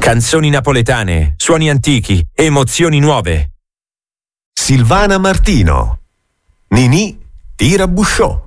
Canzoni napoletane, suoni antichi, emozioni nuove. Silvana Martino. Ninì Tirabusciò.